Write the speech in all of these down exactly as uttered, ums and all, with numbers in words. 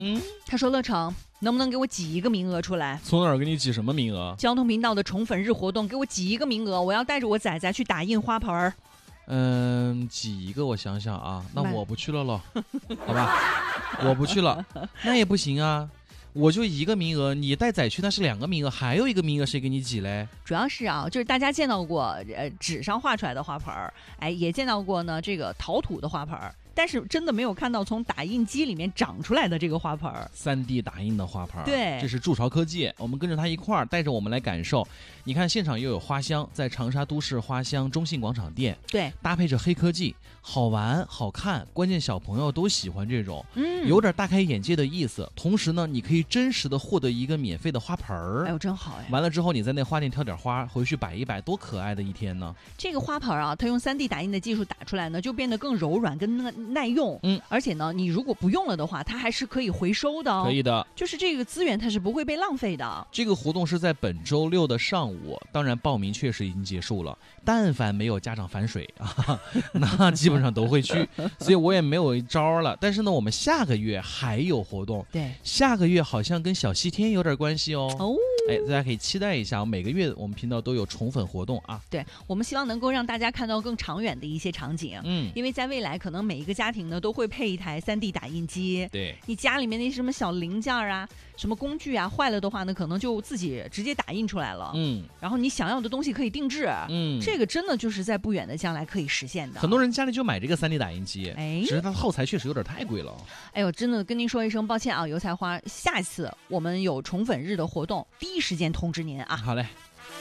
嗯， 他说乐成，能不能给我挤一个名额出来？ 从哪儿给你挤什么名额？ 交通频道的宠粉日活动，给我挤一个名额，我要带着我仔仔去打印花盆儿。 嗯，挤一个，我想想啊，那我不去了咯，好吧，我不去了，那也不行啊。我就一个名额，你带仔去那是两个名额，还有一个名额谁给你挤嘞？ 主要是啊，就是大家见到过呃纸上画出来的花盆儿，哎，也见到过呢这个陶土的花盆儿，但是真的没有看到从打印机里面长出来的这个花盆儿。 三 D 打印的花盆， 对， 这是筑巢科技，我们跟着它一块儿，带着我们来感受。你看现场又有花香，在长沙都市花香中信广场店， 对， 搭配着黑科技，好玩好看，关键小朋友都喜欢这种， 嗯， 有点大开眼界的意思。同时呢，你可以真实的获得一个免费的花盆儿， 哎呦真好哎！ 完了之后，你在那花店挑点花回去摆一摆，多可爱的一天呢！ 这个花盆啊，它用 三 D 打印的技术打出来呢，就变得更柔软、更耐用。 嗯， 而且呢，你如果不用了的话，它还是可以回收的哦。 可以的， 就是这个资源它是不会被浪费的。 这个活动是在本周六的上午，当然报名确实已经结束了。但凡没有家长反水啊，那基本上都会去，所以我也没有一招了。但是呢，我们下个月还有活动， 对， 下个月好像跟小西天有点关系哦。 哦， 哎，大家可以期待一下，每个月我们频道都有宠粉活动啊。 对，我们希望能够让大家看到更长远的一些场景。 嗯， 因为在未来，可能每一个家庭呢都会配一台 三 D 打印机。 对， 你家里面那什么小零件啊、什么工具啊坏了的话呢，可能就自己直接打印出来了。 嗯， 然后你想要的东西可以定制。 嗯， 这个真的就是在不远的将来可以实现的。 很多人家里就买这个 三 D 打印机， 哎， 只是它的耗材确实有点太贵了。 哎呦，真的跟您说一声抱歉啊，油菜花，下一次我们有宠粉日的活动，第一时间通知您啊。 好嘞。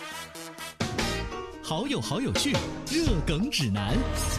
好友好有趣，热梗指南。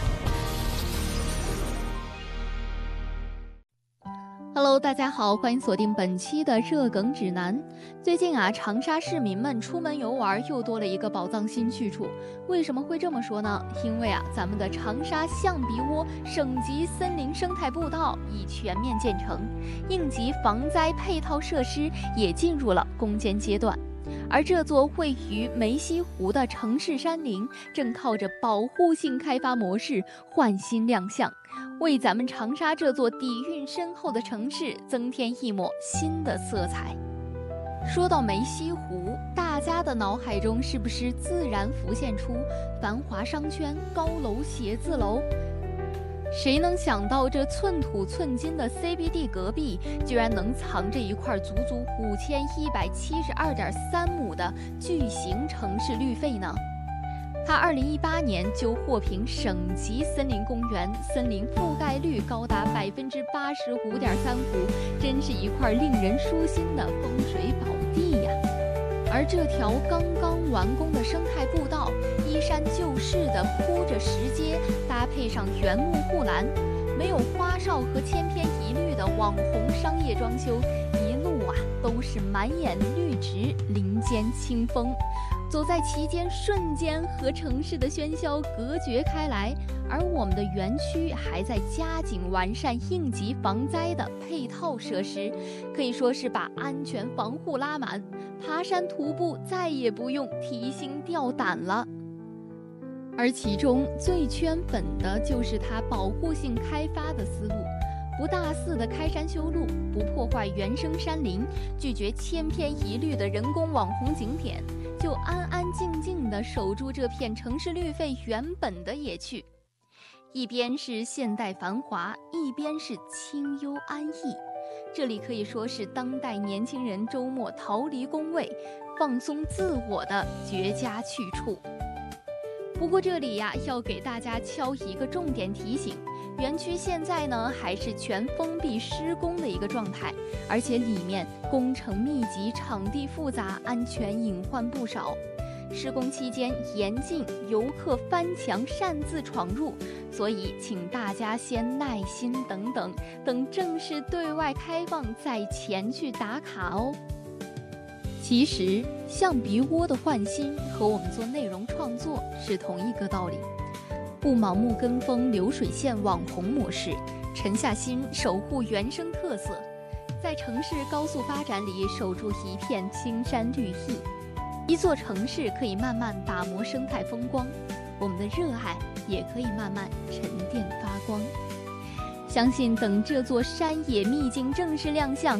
Hello， 大家好，欢迎锁定本期的热梗指南。最近啊，长沙市民们出门游玩又多了一个宝藏新去处。为什么会这么说呢？因为啊，咱们的长沙象鼻窝省级森林生态步道已全面建成，应急防灾配套设施也进入了攻坚阶段。而这座位于梅溪湖的城市山林，正靠着保护性开发模式焕新亮相，为咱们长沙这座底蕴深厚的城市增添一抹新的色彩。说到梅溪湖，大家的脑海中是不是自然浮现出繁华商圈、高楼写字楼？谁能想到这寸土寸金的 C B D 隔壁，居然能藏着一块足足五千一百七十二点三亩的巨型城市绿肺呢？它二零一八年就获评省级森林公园，森林覆盖率高达百分之八十五点三五，真是一块令人舒心的风水宝地呀！而这条刚刚完工的生态步道，依山就势地铺着石阶，搭配上原木护栏，没有花哨和千篇一律的网红商业装修，一路啊都是满眼绿植，林间清风。走在其间，瞬间和城市的喧嚣隔绝开来。而我们的园区还在加紧完善应急防灾的配套设施，可以说是把安全防护拉满，爬山徒步再也不用提心吊胆了。而其中最圈粉的就是它保护性开发的思路，不大肆的开山修路，不破坏原生山林，拒绝千篇一律的人工网红景点，就安安静静地守住这片城市绿肺原本的野趣。一边是现代繁华，一边是清幽安逸，这里可以说是当代年轻人周末逃离工位、放松自我的绝佳去处。不过这里呀，要给大家敲一个重点提醒，园区现在呢还是全封闭施工的一个状态，而且里面工程密集，场地复杂，安全隐患不少。施工期间严禁游客翻墙擅自闯入，所以请大家先耐心等等，等正式对外开放再前去打卡哦。其实象鼻窝的换新和我们做内容创作是同一个道理，不盲目跟风流水线网红模式，沉下心守护原生特色，在城市高速发展里守住一片青山绿意。一座城市可以慢慢打磨生态风光，我们的热爱也可以慢慢沉淀发光。 相信等这座山野秘境正式亮相，